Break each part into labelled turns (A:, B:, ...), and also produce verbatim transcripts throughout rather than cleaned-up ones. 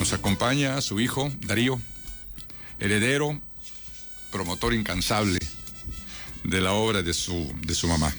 A: Nos acompaña su hijo, Darío, heredero, promotor incansable de la obra de su, de su mamá.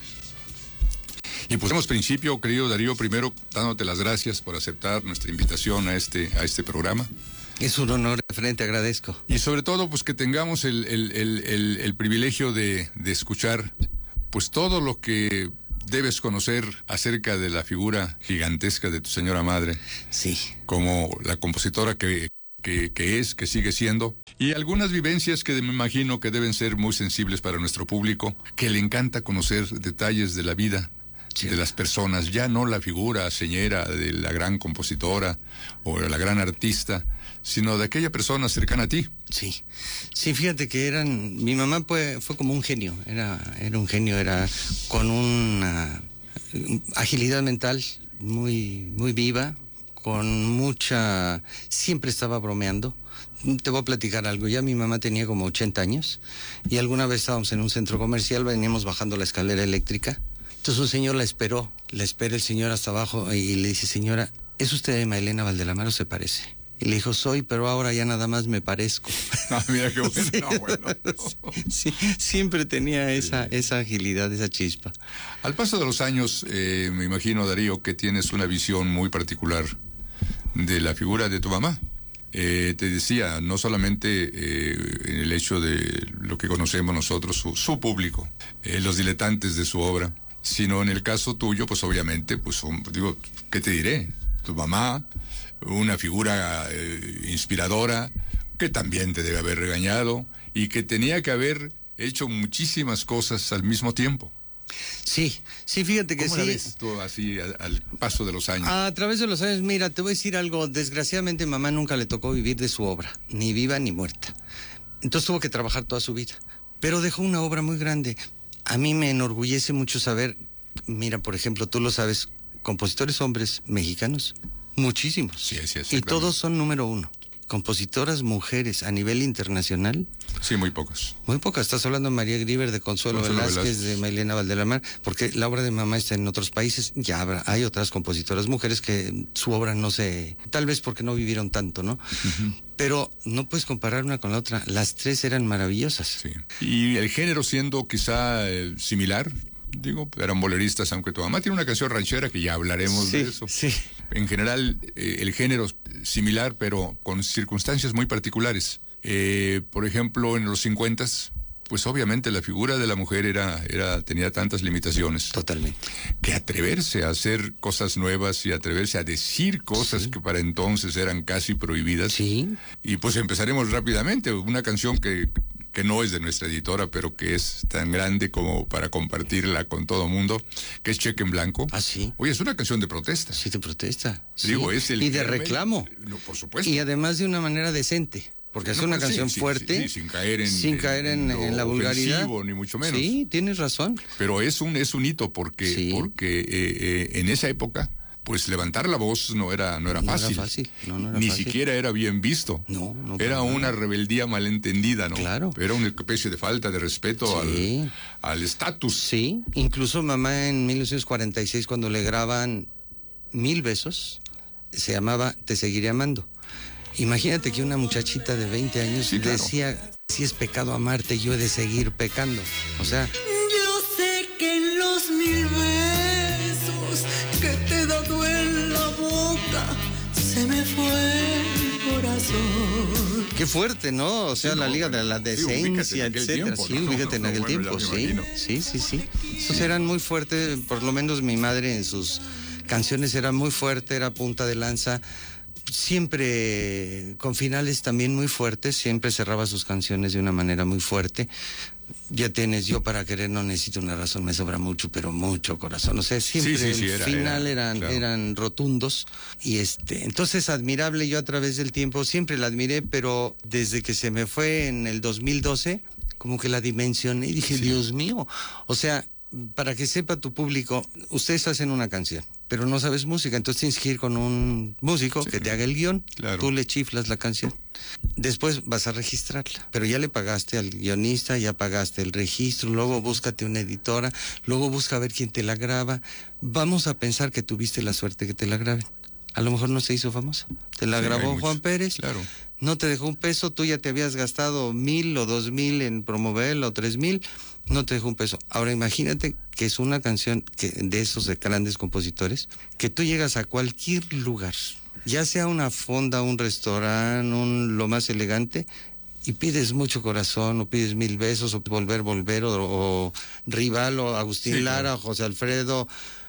A: Y pues demos principio, querido Darío, primero dándote las gracias por aceptar nuestra invitación a este, a este programa.
B: Es un honor, frente, agradezco.
A: Y sobre todo, pues que tengamos el, el, el, el, el privilegio de, de escuchar pues todo lo que debes conocer acerca de la figura gigantesca de tu señora madre.
B: Sí.
A: Como la compositora que, que, que es, que sigue siendo. Y algunas vivencias que me imagino que deben ser muy sensibles para nuestro público, que le encanta conocer detalles de la vida, sí, de las personas, ya no la figura señera de la gran compositora o de la gran artista, sino de aquella persona cercana a ti.
B: Sí, sí, fíjate que eran, mi mamá fue, fue como un genio, era, era un genio, era con una agilidad mental muy, muy viva, con mucha, siempre estaba bromeando. Te voy a platicar algo, ya mi mamá tenía como ochenta años y alguna vez estábamos en un centro comercial, veníamos bajando la escalera eléctrica, entonces un señor la esperó, la espera el señor hasta abajo y le dice, señora, ¿es usted Maylena Valdelamar o se parece? Y le dijo, soy, pero ahora ya nada más me parezco.
A: Ah, mira qué bueno.
B: Sí.
A: No, bueno.
B: Sí, siempre tenía esa, sí. esa agilidad, esa chispa.
A: Al paso de los años, eh, me imagino, Darío, que tienes una visión muy particular de la figura de tu mamá. Eh, te decía, no solamente eh, en el hecho de lo que conocemos nosotros, su, su público, eh, los diletantes de su obra, sino en el caso tuyo, pues obviamente, pues digo, ¿qué te diré? Tu mamá, una figura eh, inspiradora, que también te debe haber regañado y que tenía que haber hecho muchísimas cosas al mismo tiempo.
B: Sí, sí, fíjate que
A: ¿Cómo
B: sí.
A: la ves tú así al, al paso de los años?
B: A través de los años, mira, te voy a decir algo, desgraciadamente mamá nunca le tocó vivir de su obra, ni viva ni muerta. Entonces tuvo que trabajar toda su vida, pero dejó una obra muy grande. A mí me enorgullece mucho saber, mira, por ejemplo, tú lo sabes, compositores hombres mexicanos, muchísimos.
A: Sí, sí, sí.
B: Y todos son número uno. Compositoras mujeres a nivel internacional.
A: Sí, muy pocos.
B: Muy pocas. Estás hablando de María Grieber, de Consuelo, Consuelo Velázquez, Velázquez, de Maylena Valdelamar, porque la obra de mamá está en otros países. Ya habrá, hay otras compositoras mujeres que su obra no se... Tal vez porque no vivieron tanto, ¿no? Uh-huh. Pero no puedes comparar una con la otra. Las tres eran maravillosas.
A: Sí. Y el género siendo quizá eh, similar... Digo, eran boleristas, aunque tu mamá tiene una canción ranchera que ya hablaremos
B: sí,
A: de eso.
B: Sí.
A: En general, eh, el género similar, pero con circunstancias muy particulares. Eh, por ejemplo, en los cincuentas, pues obviamente la figura de la mujer era, era, tenía tantas limitaciones.
B: Totalmente.
A: Que atreverse a hacer cosas nuevas y atreverse a decir cosas sí. que para entonces eran casi prohibidas.
B: Sí.
A: Y pues empezaremos rápidamente. Una canción que... que no es de nuestra editora, pero que es tan grande como para compartirla con todo mundo, que es Cheque en Blanco.
B: ¿Ah, sí?
A: Oye, es una canción de protesta.
B: Sí, de protesta.
A: Digo,
B: sí.
A: es el
B: y de reclamo.
A: No, por supuesto.
B: Y además de una manera decente, porque es no, una
A: pues,
B: canción
A: sí,
B: fuerte.
A: Sí, sí, sin caer en...
B: Sin caer en, en, en la vulgaridad.
A: Ni mucho menos.
B: Sí, tienes razón.
A: Pero es un, es un hito, porque, sí. porque eh, eh, en esa época... pues levantar la voz no era no era
B: no
A: fácil,
B: era fácil. No, no era
A: ni
B: fácil.
A: siquiera era bien visto.
B: No, no
A: era una rebeldía malentendida, ¿no?
B: Claro.
A: Era una especie de falta de respeto
B: sí.
A: al estatus.
B: Sí, incluso mamá en mil novecientos cuarenta y seis cuando le graban Mil besos, se llamaba Te seguiré amando. Imagínate que una muchachita de veinte años sí, claro. decía, si es pecado amarte, yo he de seguir pecando. O sea,
C: yo sé que en los mil besos que te he dado en la boca se me fue el corazón.
B: Qué fuerte, ¿no? O sea, sí, la no, liga de la decencia,
A: sí,
B: etcétera.
A: Tiempo,
B: sí,
A: ¿no?
B: fíjate en
A: no,
B: aquel
A: bueno,
B: tiempo, sí. Sí, sí, sí. Esos sí. eran muy fuertes, por lo menos mi madre en sus canciones era muy fuerte, era punta de lanza. Siempre con finales también muy fuertes, siempre cerraba sus canciones de una manera muy fuerte. Ya tienes, yo para querer no necesito una razón, me sobra mucho, pero mucho corazón. O sea, siempre
A: sí, sí, sí,
B: el
A: era,
B: final
A: era,
B: eran,
A: claro.
B: eran rotundos. Y este, entonces admirable, yo a través del tiempo siempre la admiré, pero desde que se me fue en el dos mil doce, como que la dimensioné y dije, sí. Dios mío, o sea, para que sepa tu público, ustedes hacen una canción, pero no sabes música, entonces tienes que ir con un músico sí. que te haga el guión,
A: claro.
B: tú le chiflas la canción, después vas a registrarla, pero ya le pagaste al guionista, ya pagaste el registro, luego búscate una editora, luego busca a ver quién te la graba, vamos a pensar que tuviste la suerte que te la graben. a lo mejor no se hizo famosa. Te la
A: Sí,
B: grabó
A: hay
B: Juan
A: mucho,
B: Pérez,
A: claro.
B: no te dejó un peso, tú ya te habías gastado mil o dos mil en promoverla o tres mil, no te dejó un peso. Ahora imagínate que es una canción que, de esos de grandes compositores, que tú llegas a cualquier lugar, ya sea una fonda, un restaurante, un, lo más elegante, y pides mucho corazón, o pides mil besos, o volver, volver, o, o Rival, o Agustín
A: Sí,
B: Lara,
A: claro.
B: o José Alfredo,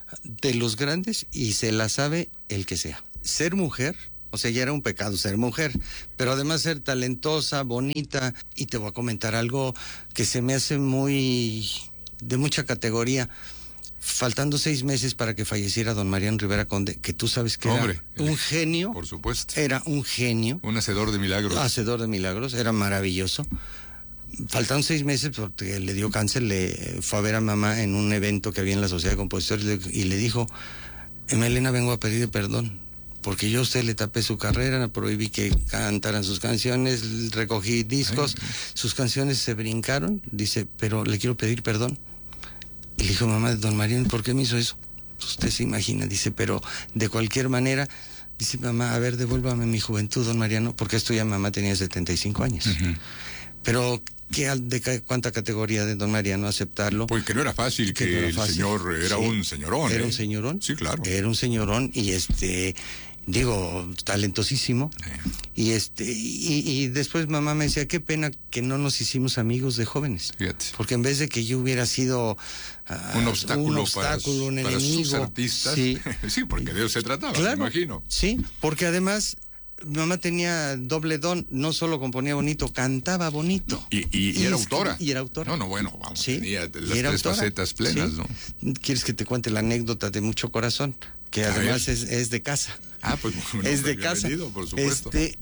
B: de los grandes, y se la sabe el que sea. Ser mujer, o sea, ya era un pecado ser mujer, pero además ser talentosa, bonita, y te voy a comentar algo que se me hace muy, de mucha categoría. Faltando seis meses para que falleciera don Mariano Rivera Conde, que tú sabes que
A: Hombre,
B: era un genio,
A: Por supuesto.
B: era un genio,
A: Un hacedor de milagros.
B: hacedor de milagros, era maravilloso. Faltaron seis meses porque le dio cáncer, le fue a ver a mamá en un evento que había en la Sociedad de Compositores y le dijo, Emma Elena, vengo a pedir perdón, porque yo a usted le tapé su carrera, prohibí que cantaran sus canciones, recogí discos,
A: Ay.
B: sus canciones se brincaron, dice, pero le quiero pedir perdón. Y le dijo, mamá, don Mariano, ¿por qué me hizo eso? Usted se imagina, dice, pero de cualquier manera, dice, mamá, a ver, devuélvame mi juventud, don Mariano, porque esto ya mamá tenía setenta y cinco años.
A: Ujú.
B: Pero, ¿qué, al- de ca- cuánta categoría de don Mariano aceptarlo?
A: Porque no era fácil que,
B: Que no era
A: el
B: fácil.
A: señor era
B: Sí.
A: un señorón.
B: Era
A: ¿eh?
B: un señorón.
A: Sí, claro.
B: Era un señorón y este, digo, talentosísimo.
A: Sí.
B: Y este, y, y después mamá me decía, qué pena que no nos hicimos amigos de jóvenes.
A: Fíjate.
B: Porque en vez de que yo hubiera sido ah,
A: Un obstáculo,
B: un, obstáculo,
A: para,
B: un
A: para
B: enemigo.
A: sus artistas.
B: Sí,
A: Sí, porque de eso se trataba,
B: claro.
A: me imagino.
B: Sí, porque además mi mamá tenía doble don, no solo componía bonito, cantaba bonito.
A: Y, y- y era
B: es-
A: autora.
B: Y era autora.
A: No, no, bueno, vamos,
B: Sí,
A: tenía
B: y
A: las
B: era
A: tres
B: autora.
A: facetas plenas,
B: Sí.
A: ¿no?
B: ¿Quieres que te cuente la anécdota de Mucho Corazón? Que
A: A
B: además
A: ver.
B: es, es de casa.
A: Ah, pues bueno,
B: es de
A: pues,
B: casa.
A: bienvenido, por supuesto.
B: Este,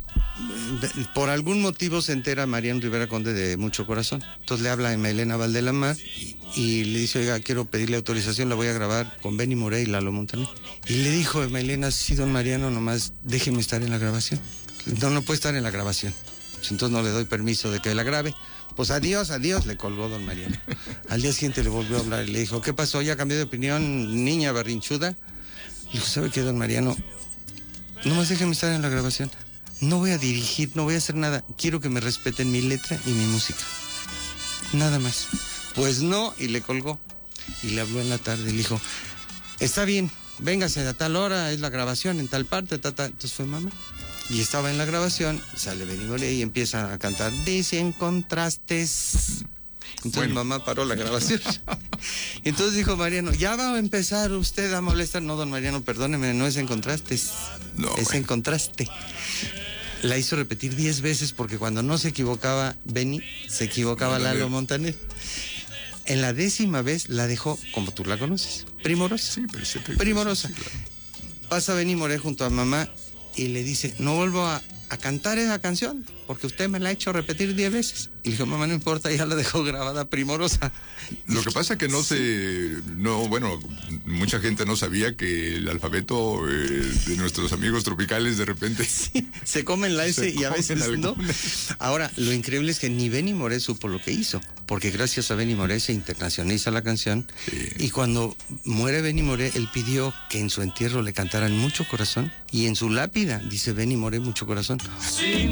B: por algún motivo se entera Mariano Rivera Conde de Mucho Corazón. Entonces le habla a Emma Elena Valdelamar y, y le dice, oiga, quiero pedirle autorización, la voy a grabar con Benny Moré y Lalo Montaner. Y le dijo Emma Elena, sí, don Mariano, nomás déjeme estar en la grabación. No, no puede estar en la grabación. Pues entonces no le doy permiso de que la grabe. Pues adiós, adiós, le colgó don Mariano. Al día siguiente le volvió a hablar y le dijo, ¿qué pasó? ¿Ya cambió de opinión, niña berrinchuda? Le dijo, ¿sabe qué, don Mariano? Nomás déjeme estar en la grabación. No voy a dirigir, no voy a hacer nada. Quiero que me respeten mi letra y mi música. Nada más. Pues no, y le colgó. Y le habló en la tarde y le dijo, está bien, véngase a tal hora, es la grabación en tal parte, ta, ta. Entonces fue mamá. Y estaba en la grabación, sale Benny Moré y empieza a cantar, dicen contrastes. Entonces
A: Bueno.
B: mamá paró la grabación. Entonces dijo Mariano, ya va a empezar usted a molestar. No, don Mariano, perdóneme, no es en contrastes,
A: No,
B: es
A: bueno.
B: en contraste. La hizo repetir diez veces porque cuando no se equivocaba Benny, se equivocaba
A: Montaner.
B: Lalo Montaner. En la décima vez la dejó, como tú la conoces, primorosa.
A: Sí, pero sí,
B: Primorosa.
A: sí, claro.
B: Pasa Benny Moré junto a mamá y le dice, no vuelvo a, a cantar esa canción porque usted me la ha hecho repetir diez veces. Y le dijo, mamá, no importa, ya la dejó grabada primorosa.
A: Lo que pasa es que no se, no, bueno, mucha gente no sabía que el alfabeto eh, de nuestros amigos tropicales de repente
B: Se comen la S
A: Se
B: y a
A: comen
B: veces no.
A: algunas.
B: Ahora, lo increíble es que ni Benny Moré supo lo que hizo, porque gracias a Benny Moré se internacionaliza la canción.
A: Sí.
B: Y cuando muere Benny Moré, él pidió que en su entierro le cantaran Mucho Corazón y en su lápida dice Benny Moré Mucho Corazón.